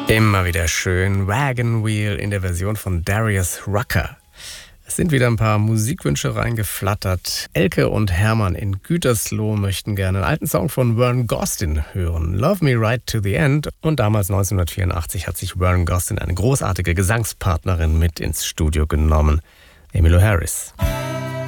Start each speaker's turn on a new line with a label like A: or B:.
A: Immer wieder schön. Wagon Wheel in der Version von Darius Rucker. Es sind wieder ein paar Musikwünsche reingeflattert. Elke und Hermann in Gütersloh möchten gerne einen alten Song von Vern Gosdin hören. Love Me Right to the End. Und damals 1984 hat sich Vern Gosdin eine großartige Gesangspartnerin mit ins Studio genommen. Emmylou Harris.